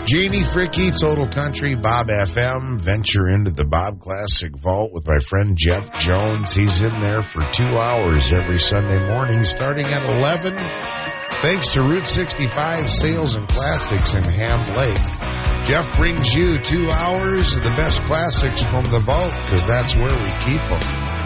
Jeannie Fricky, Total Country, Bob FM. Venture into the Bob Classic Vault with my friend Jeff Jones. He's in there for 2 hours every Sunday morning starting at 11. Thanks to Route 65 Sales and Classics in Ham Lake. Jeff brings you 2 hours of the best classics from the vault because that's where we keep them.